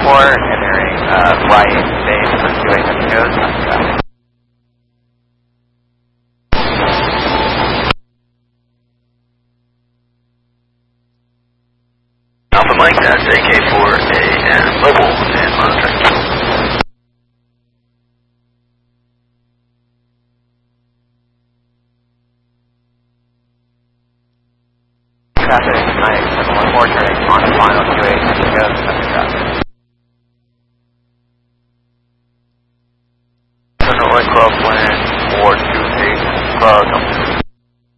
Airport, entering right base pursuing the coast. Alpha Mike, that's AK4A and mobile and monitoring. Traffic, Mike 714 turning on final 28 coast. Traffic. North Crosswind 428, cloud